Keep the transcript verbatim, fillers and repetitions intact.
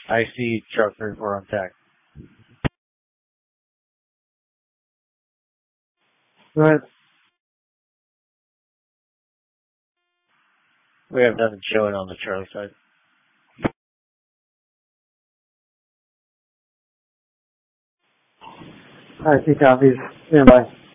I see truck thirty-four on tech. Right. We have nothing showing on the trailer side. I see copies. Stand by.